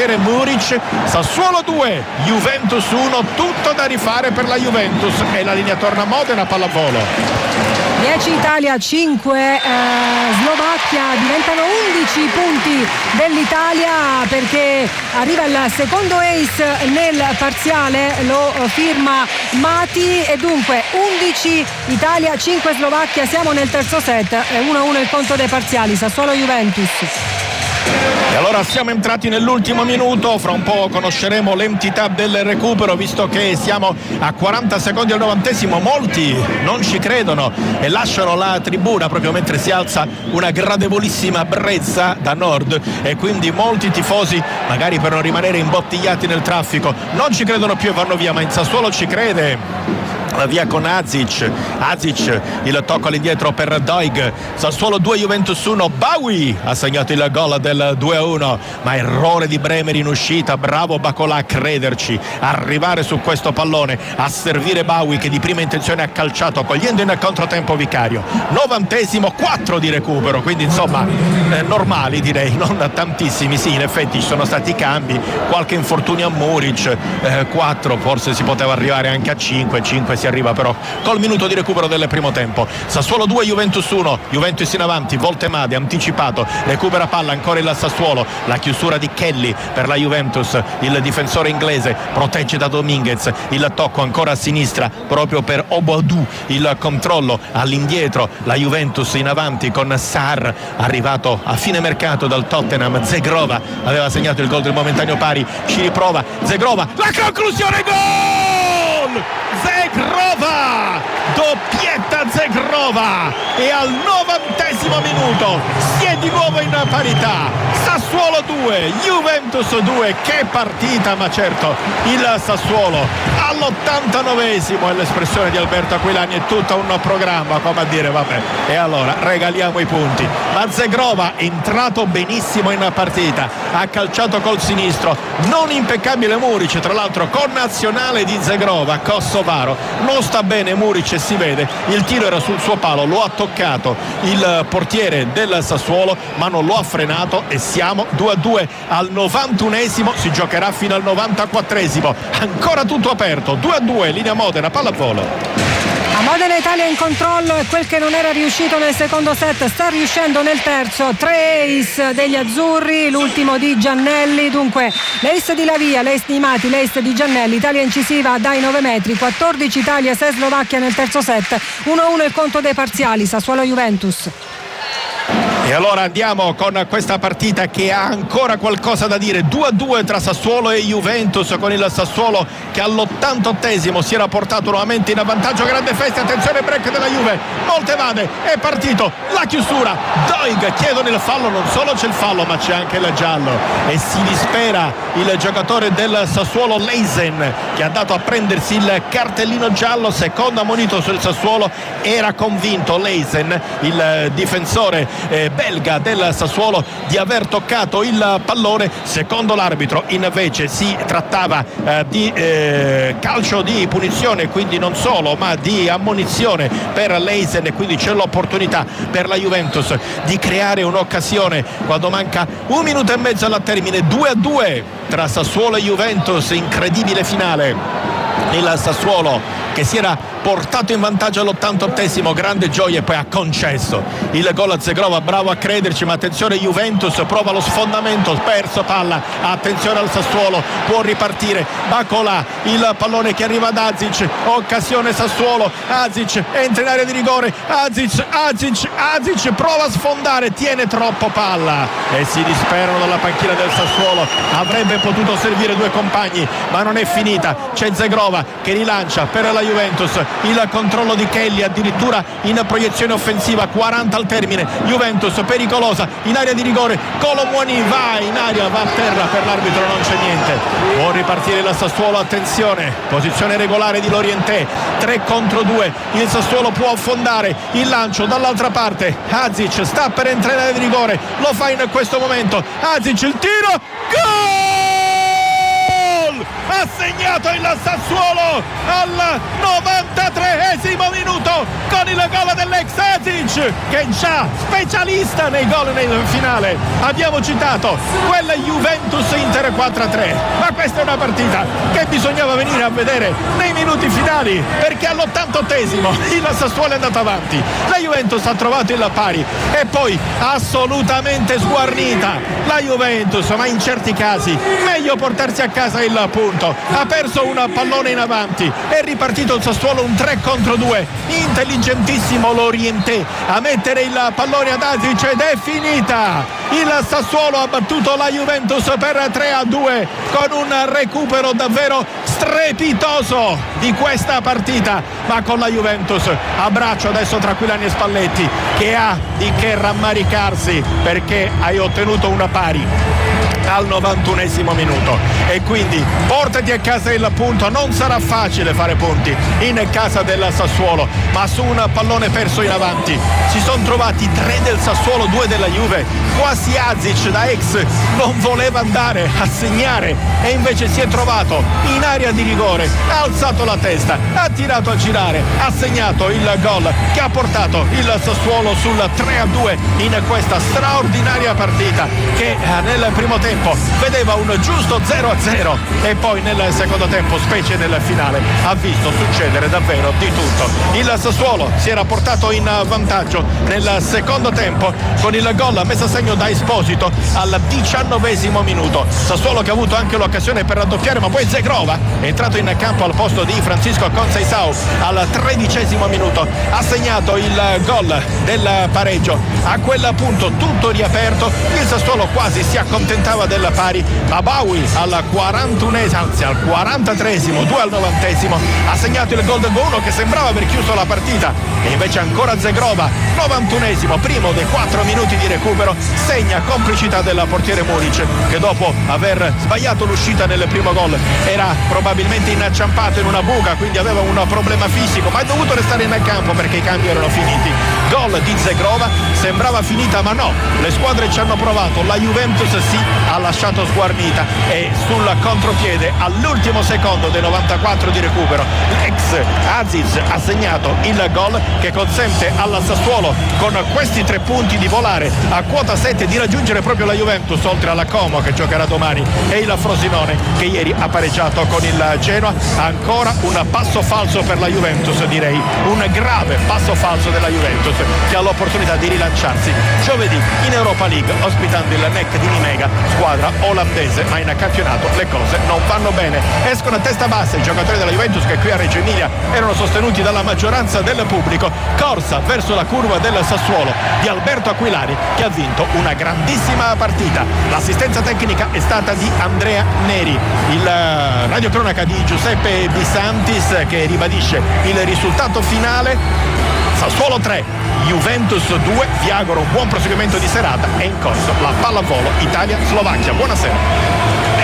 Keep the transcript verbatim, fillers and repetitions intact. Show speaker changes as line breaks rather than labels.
portiere Muric. Sassuolo due, Juventus uno, tutto da rifare per la Juventus e la linea torna a Modena, pallavolo.
dieci Italia, cinque eh, Slovacchia, diventano undici punti dell'Italia perché arriva il secondo ace nel parziale, lo firma Mati e dunque undici Italia, cinque Slovacchia, siamo nel terzo set, uno a uno il conto dei parziali, Sassuolo Juventus.
E allora siamo entrati nell'ultimo minuto, fra un po' conosceremo l'entità del recupero visto che siamo a quaranta secondi al novantesimo. Molti non ci credono e lasciano la tribuna proprio mentre si alza una gradevolissima brezza da nord e quindi molti tifosi, magari per non rimanere imbottigliati nel traffico, non ci credono più e vanno via, ma in Sassuolo ci crede. La via con Azic, Azic il tocco all'indietro per Doig, Sassuolo due Juventus uno, Bawi ha segnato il gol del due a uno, ma errore di Bremer in uscita, bravo Bacolà a crederci, arrivare su questo pallone, a servire Bawi che di prima intenzione ha calciato cogliendo in controtempo Vicario. Novantesimo, quattro di recupero, quindi insomma eh, normali direi, non tantissimi, sì in effetti ci sono stati cambi, qualche infortunio a Muric, eh, quattro, forse si poteva arrivare anche a cinque, cinque si arriva però col minuto di recupero del primo tempo. Sassuolo due Juventus uno, Juventus in avanti, Voltemade anticipato, recupera palla ancora il Sassuolo, la chiusura di Kelly per la Juventus, il difensore inglese protegge da Dominguez, il tocco ancora a sinistra proprio per Obodou, il controllo all'indietro, la Juventus in avanti con Sarr arrivato a fine mercato dal Tottenham. Zegrova aveva segnato il gol del momentaneo pari, ci riprova Zegrova, la conclusione, gol! Zegrova, doppietta Zegrova e al novantesimo minuto si è di nuovo in parità. Sassuolo due, Juventus due, che partita, ma certo il Sassuolo all'ottantanovesimo è l'espressione di Alberto Aquilani, è tutto un programma, come a dire vabbè, e allora regaliamo i punti. Ma Zegrova è entrato benissimo in partita, ha calciato col sinistro, non impeccabile Muric, tra l'altro connazionale di Zegrova, kosovaro, non sta bene Muric e si vede, il tiro era sul suo palo, lo ha toccato il portiere del Sassuolo ma non lo ha frenato e siamo due a due al novantunesimo, si giocherà fino al novantaquattresimo, ancora tutto aperto, due a due, linea Modena, pallavolo.
A Modena Italia in controllo e quel che non era riuscito nel secondo set sta riuscendo nel terzo, tre ace degli azzurri, l'ultimo di Giannelli, dunque l'ace di Lavia, l'ace di Mati, l'ace di Giannelli, Italia incisiva dai nove metri, quattordici Italia, sei Slovacchia nel terzo set, uno a uno il conto dei parziali, Sassuolo Juventus.
E allora andiamo con questa partita che ha ancora qualcosa da dire, due a due tra Sassuolo e Juventus, con il Sassuolo che all'ottantottesimo si era portato nuovamente in vantaggio. Grande festa, attenzione, break della Juve, Voltemade, è partito, la chiusura, Doig, chiedono il fallo, non solo c'è il fallo ma c'è anche il giallo e si dispera il giocatore del Sassuolo Leisen che ha dato a prendersi il cartellino giallo, secondo ammonito sul Sassuolo, era convinto Leisen, il difensore eh, belga del Sassuolo, di aver toccato il pallone. Secondo l'arbitro invece si trattava eh, di eh, calcio di punizione, quindi non solo ma di ammonizione per Leisen e quindi c'è l'opportunità per la Juventus di creare un'occasione quando manca un minuto e mezzo alla termine. Due a due tra Sassuolo e Juventus, incredibile finale. Il Sassuolo che si era portato in vantaggio all'ottantottesimo, grande gioia, e poi ha concesso il gol a Zegrova, bravo a crederci, ma attenzione Juventus, prova lo sfondamento, perso palla, attenzione al Sassuolo, può ripartire Bacolà, il pallone che arriva ad Azic, occasione Sassuolo, Azic entra in area di rigore, Azic, Azic, Azic prova a sfondare, tiene troppo palla e si disperano dalla panchina del Sassuolo, avrebbe potuto servire due compagni ma non è finita, c'è Zegrova che rilancia per la Juventus, il controllo di Kelly addirittura in proiezione offensiva, quaranta al termine, Juventus pericolosa in area di rigore, Colomwani va in aria, va a terra, per l'arbitro non c'è niente, può ripartire la Sassuolo, attenzione, posizione regolare di Lorientè, tre contro due, il Sassuolo può affondare, il lancio dall'altra parte, Azic sta per entrare in area di rigore, lo fa in questo momento, Azic il tiro, gol! ha segnato il Sassuolo al novantatreesimo minuto con il gol dell'ex Azic, che è già specialista nei gol nel finale. Abbiamo citato quella Juventus Inter quattro a tre, ma questa è una partita che bisognava venire a vedere nei minuti finali, perché all'ottantottesimo il Sassuolo è andato avanti, la Juventus ha trovato il pari e poi assolutamente sguarnita la Juventus, ma in certi casi meglio portarsi a casa il punto. Ha perso un pallone in avanti, è ripartito il Sassuolo un tre contro due, intelligentissimo l'Orientè a mettere il pallone ad Azic ed è finita. Il Sassuolo ha battuto la Juventus per tre a due con un recupero davvero strepitoso di questa partita, ma con la Juventus a braccio adesso tra Aquilani e Spalletti, che ha di che rammaricarsi perché hai ottenuto una pari al novantunesimo minuto e quindi portati a casa il punto. Non sarà facile fare punti in casa del Sassuolo, ma su un pallone perso in avanti si sono trovati tre del Sassuolo, due della Juve. Quasi Azic da ex non voleva andare a segnare e invece si è trovato in area di rigore, ha alzato la testa, ha tirato a girare, ha segnato il gol che ha portato il Sassuolo sul tre a due in questa straordinaria partita che nel primo tempo vedeva un giusto zero a zero e poi nel secondo tempo, specie nel finale, ha visto succedere davvero di tutto. Il Sassuolo si era portato in vantaggio nel secondo tempo con il gol messo a segno da Esposito al diciannovesimo minuto. Sassuolo che ha avuto anche l'occasione per raddoppiare, ma poi Zegrova è entrato in campo al posto di Francisco Conceição al tredicesimo minuto, ha segnato il gol del pareggio. A quel punto tutto riaperto, il Sassuolo quasi si accontentava del pari, ma Bawi al quarantunesimo, anzi al quarantatreesimo, due al novantesimo ha segnato il gol del uno che sembrava aver chiuso la partita e invece ancora Zegrova, novantunesimo, primo dei quattro minuti di recupero, segna complicità del portiere Muric, che dopo aver sbagliato l'uscita nel primo gol era probabilmente inciampato in una buca, quindi aveva un problema fisico, ma è dovuto restare in campo perché i cambi erano finiti. Gol di Zegrova, sembrava finita ma no, le squadre ci hanno provato, la Juventus sì, ha lasciato sguarnita e sul contropiede all'ultimo secondo dei novantaquattro di recupero l'ex Aziz ha segnato il gol che consente al Sassuolo con questi tre punti di volare a quota sette, di raggiungere proprio la Juventus, oltre alla Como che giocherà domani e il Frosinone che ieri ha pareggiato con il Genoa. Ancora un passo falso per la Juventus, direi un grave passo falso della Juventus, che ha l'opportunità di rilanciarsi giovedì in Europa League ospitando il N E C di Nimega, squadra olandese, ma in campionato le cose non vanno bene. Escono a testa bassa i giocatori della Juventus che qui a Reggio Emilia erano sostenuti dalla maggioranza del pubblico. Corsa verso la curva del Sassuolo di Alberto Aquilani, che ha vinto una grandissima partita. L'assistenza tecnica è stata di Andrea Neri, il radiocronaca di Giuseppe Bisantis che ribadisce il risultato finale: Sassuolo tre, Juventus due. Vi auguro un buon proseguimento di serata. È in corso la pallavolo Italia-Slovacchia. Buonasera.